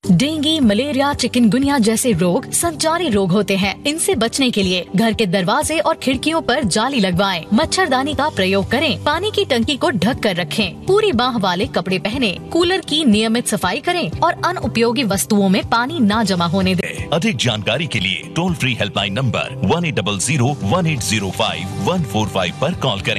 Dengue, malaria, chikungunya जैसे रोग संचारी रोग होते हैं। इनसे बचने के लिए घर के दरवाजे और खिड़कियों पर जाली लगवाएं, मच्छरदानी का प्रयोग करें, पानी की टंकी को ढक कर रखें, पूरी बाह वाले कपड़े पहने, कूलर की नियमित सफाई करें और अनुपयोगी वस्तुओं में पानी ना जमा होने दें। अधिक जानकारी के लिए टोल फ्री हेल्पलाइन नंबर 1800 1805 145 पर कॉल करें।